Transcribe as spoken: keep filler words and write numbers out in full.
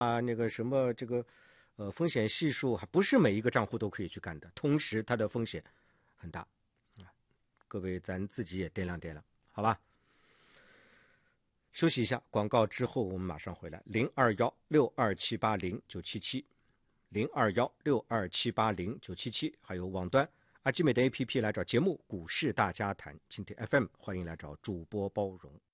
啊，那个什么这个呃风险系数，还不是每一个账户都可以去干的，同时它的风险很大啊。各位咱自己也掂量掂量，好吧？休息一下，广告之后我们马上回来。零二幺六二七八零九七七，零二幺六二七八零九七七，还有网端阿基美的 A P P 来找节目《股市大家谈》，蜻蜓 F M 欢迎来找主播包容。